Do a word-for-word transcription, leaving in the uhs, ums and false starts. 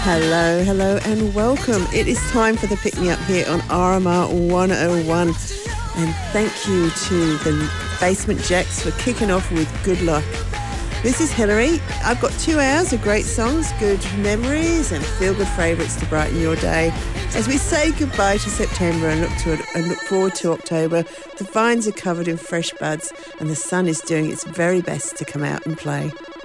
Hello, hello and welcome. It is time for the Pick Me Up here on R M R one oh one. And thank you to the Basement Jacks for kicking off with Good Luck. This is Hilary. I've got two hours of great songs, good memories and feel-good favourites to brighten your day. As we say goodbye to September and look to it, and look forward to October, the vines are covered in fresh buds and the sun is doing its very best to come out and play.